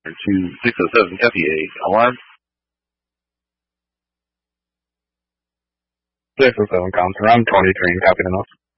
to 607 FEA. Alarm. 607 comms. Around 23, copy enough.